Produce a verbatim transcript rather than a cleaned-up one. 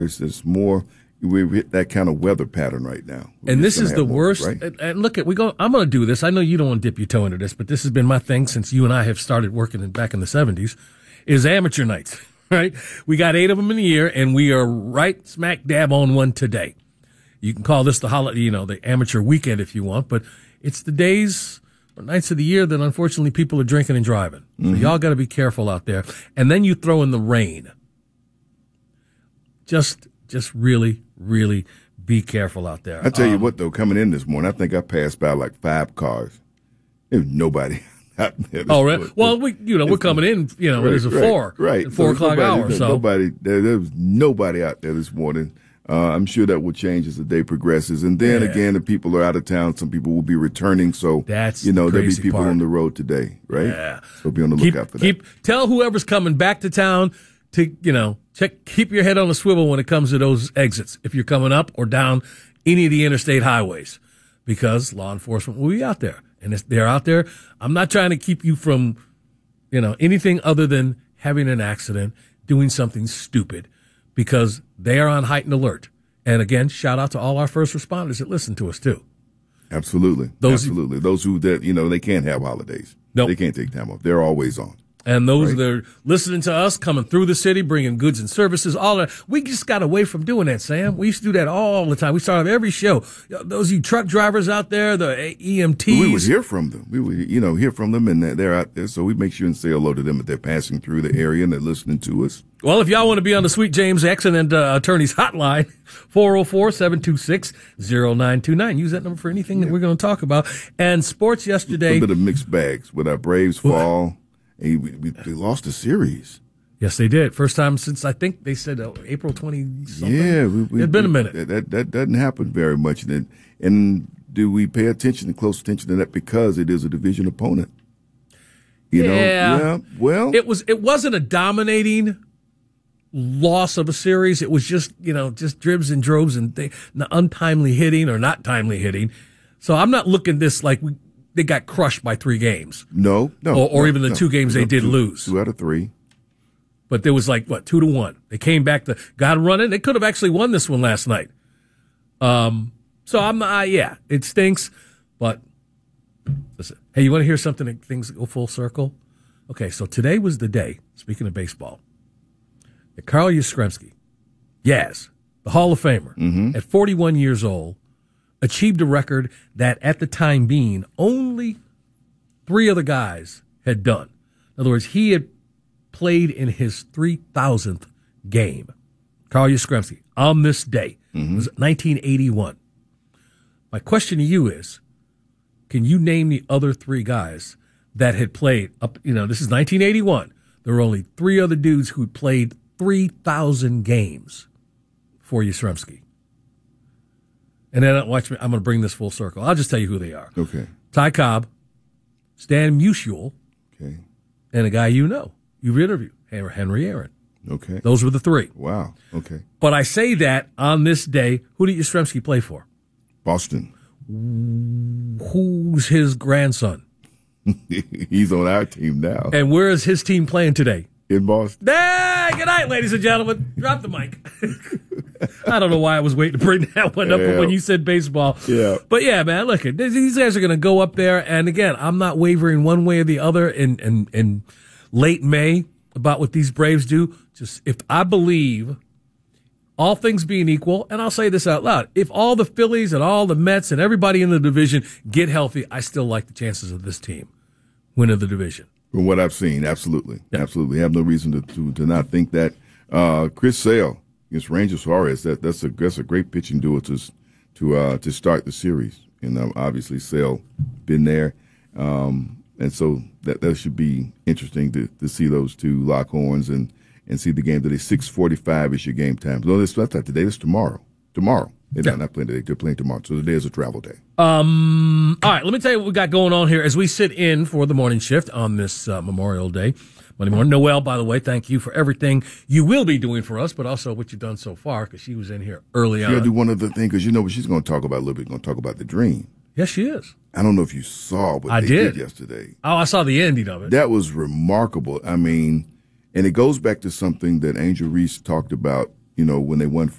It's, it's more. We've hit that kind of weather pattern right now. We're and this is the more, worst. right? And, and look at we go. I'm going to do this. I know you don't want to dip your toe into this, but this has been my thing since you and I have started working in, back in the seventies. Is amateur nights, right? We got eight of them in a year, and we are right smack dab on one today. You can call this the holiday, you know, the amateur weekend if you want, but it's the days or nights of the year that unfortunately people are drinking and driving. So mm-hmm. y'all got to be careful out there. And then you throw in the rain. Just, just really, really be careful out there. I tell um, you what, though, coming in this morning, I think I passed by like five cars. There's nobody out there. Oh, right. Morning. Well, we, you know, we're coming in, you know, right, it's a right, four, right. four so o'clock nobody, hour. So nobody, there, there was nobody out there this morning. Uh, I'm sure that will change as the day progresses. And then yeah. again, if people are out of town, some people will be returning. So, That's you know, the there'll be people part. on the road today, right? Yeah. So be on the keep, lookout for that. Keep, tell whoever's coming back to town to, you know, check, keep your head on a swivel when it comes to those exits. If you're coming up or down any of the interstate highways, because law enforcement will be out there. And if they're out there, I'm not trying to keep you from, you know, anything other than having an accident, doing something stupid, because they are on heightened alert. And again, shout out to all our first responders that listen to us too. Absolutely. Those, Absolutely. Those who that, you know, they can't have holidays. Nope. They can't take time off. They're always on. And those right. that are listening to us, coming through the city, bringing goods and services, all that. We just got away from doing that, Sam. We used to do that all the time. We started every show. Those of you truck drivers out there, the E M Ts. We would hear from them. We would, you know, hear from them, and they're out there. So we make sure and say hello to them if they're passing through the area and they're listening to us. Well, if y'all want to be on the Sweet James Accident uh, Attorneys Hotline, four oh four, seven two six, oh nine two nine. Use that number for anything yeah. that we're going to talk about. And sports yesterday. A bit of mixed bags with our Braves fall. We, we, we lost the series. Yes, they did. First time since, I think they said uh, April twentieth something. Yeah. We, we, it's been a we, minute. That, that that doesn't happen very much. And, and do we pay attention and close attention to that because it is a division opponent? You yeah. know? Yeah. Well. It, was, it wasn't a dominating loss of a series. It was just, you know, just dribs and droves and th- untimely hitting or not timely hitting. So I'm not looking at this like we, they got crushed by three games. No, no. Or, or no, even the no, two games no, they did two, lose. Two out of three. But there was like, what, two to one. They came back, to got running. They could have actually won this one last night. Um. So I'm not, uh, yeah, it stinks. But, listen, hey, you want to hear something that things go full circle? Okay, so today was the day, speaking of baseball, that Carl Yastrzemski, Yaz, the Hall of Famer, mm-hmm. at forty-one years old, achieved a record that at the time being only three other guys had done. In other words, he had played in his three thousandth game. Carl Yastrzemski, on this day, mm-hmm. it was nineteen eighty-one. My question to you is, can you name the other three guys that had played up, you know, this is nineteen eighty-one. There were only three other dudes who played three thousand games for Yastrzemski. And then watch me. I'm going to bring this full circle. I'll just tell you who they are. Okay. Ty Cobb, Stan Musial, okay, and a guy you know, you've interviewed, Henry Aaron. Okay. Those were the three. Wow. Okay. But I say that on this day, who did Yastrzemski play for? Boston. Who's his grandson? He's on our team now. And where is his team playing today? In Boston. Hey, good night, ladies and gentlemen. Drop the mic. I don't know why I was waiting to bring that one up yeah. when you said baseball. Yeah. But yeah, man, look, these guys are going to go up there. And again, I'm not wavering one way or the other in, in, in late May about what these Braves do. Just if I believe, all things being equal, and I'll say this out loud, if all the Phillies and all the Mets and everybody in the division get healthy, I still like the chances of this team winning the division. From what I've seen, absolutely. Yeah. Absolutely. I have no reason to, to, to not think that. Uh, Chris Sale against Ranger Suarez, that, that's a that's a great pitching duo to to uh, to start the series. And uh, obviously Sale been there. Um, and so that, that should be interesting to, to see those two lock horns and, and see the game today. six forty-five is your game time. No, that's not today. That's tomorrow. Tomorrow. They're yeah. not playing today. They're playing tomorrow. So today is a travel day. Um. All right. Let me tell you what we got going on here as we sit in for the morning shift on this uh, Memorial Day, Monday morning. Noelle, by the way, thank you for everything you will be doing for us, but also what you've done so far because she was in here early on. You got to do one other thing because you know what she's going to talk about a little bit. Going to talk about the dream. Yes, she is. I don't know if you saw what I they did. did yesterday. Oh, I saw the ending of it. That was remarkable. I mean, and it goes back to something that Angel Reese talked about you know, when they won